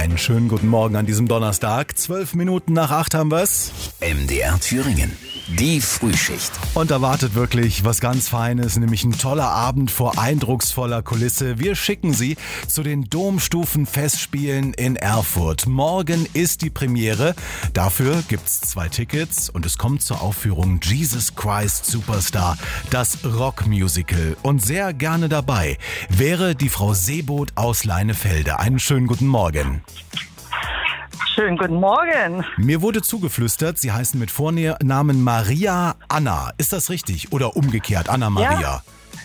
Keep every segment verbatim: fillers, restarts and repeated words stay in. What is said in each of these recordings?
Einen schönen guten Morgen an diesem Donnerstag. Zwölf Minuten nach acht haben wir's. M D R Thüringen, die Frühschicht. Und da wartet wirklich was ganz Feines, nämlich ein toller Abend vor eindrucksvoller Kulisse. Wir schicken Sie zu den Domstufenfestspielen in Erfurt. Morgen ist die Premiere. Dafür gibt's zwei Tickets und es kommt zur Aufführung Jesus Christ Superstar, das Rockmusical. Und sehr gerne dabei wäre die Frau Seeboth aus Leinefelde. Einen schönen guten Morgen. Schönen guten Morgen. Mir wurde zugeflüstert, Sie heißen mit Vornamen Maria Anna. Ist das richtig? Oder umgekehrt, Anna Maria? Ja.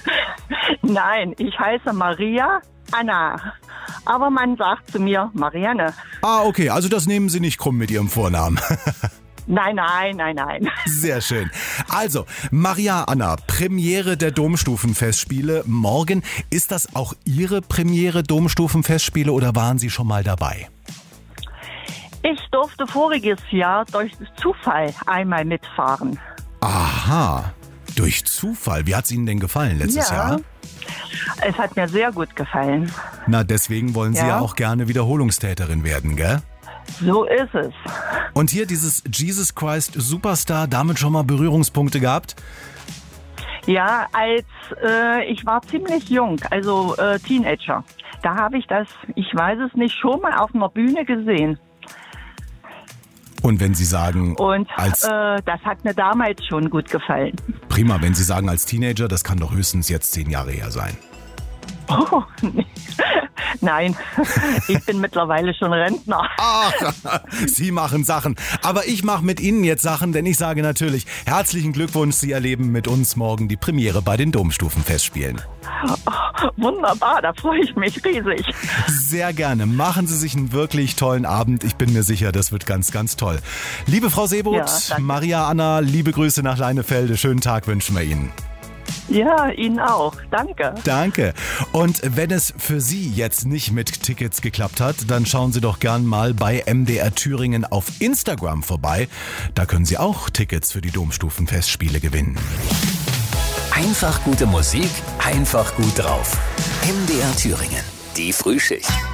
Nein, ich heiße Maria Anna. Aber man sagt zu mir Marianne. Ah, okay, also das nehmen Sie nicht krumm mit Ihrem Vornamen. Nein, nein, nein, nein. Sehr schön. Also, Maria Anna, Premiere der Domstufenfestspiele morgen. Ist das auch Ihre Premiere Domstufenfestspiele oder waren Sie schon mal dabei? Ich durfte voriges Jahr durch Zufall einmal mitfahren. Aha, durch Zufall. Wie hat es Ihnen denn gefallen letztes ja, Jahr? Es hat mir sehr gut gefallen. Na, deswegen wollen Sie ja, ja auch gerne Wiederholungstäterin werden, gell? So ist es. Und hier dieses Jesus Christ Superstar, damit schon mal Berührungspunkte gehabt? Ja, als äh, ich war ziemlich jung, also äh, Teenager. Da habe ich das, ich weiß es nicht, schon mal auf einer Bühne gesehen. Und wenn Sie sagen, und als äh, das hat mir damals schon gut gefallen. Prima, wenn Sie sagen als Teenager, das kann doch höchstens jetzt zehn Jahre her sein. Oh, nee. Nein, ich bin mittlerweile schon Rentner. Ach, Sie machen Sachen. Aber ich mache mit Ihnen jetzt Sachen, denn ich sage natürlich herzlichen Glückwunsch, Sie erleben mit uns morgen die Premiere bei den Domstufenfestspielen. Oh, wunderbar, da freue ich mich riesig. Sehr gerne. Machen Sie sich einen wirklich tollen Abend. Ich bin mir sicher, das wird ganz, ganz toll. Liebe Frau Seeboth, ja, Maria Anna, liebe Grüße nach Leinefelde. Schönen Tag wünschen wir Ihnen. Ja, Ihnen auch. Danke. Danke. Und wenn es für Sie jetzt nicht mit Tickets geklappt hat, dann schauen Sie doch gern mal bei M D R Thüringen auf Instagram vorbei. Da können Sie auch Tickets für die Domstufenfestspiele gewinnen. Einfach gute Musik, einfach gut drauf. M D R Thüringen, die Frühschicht.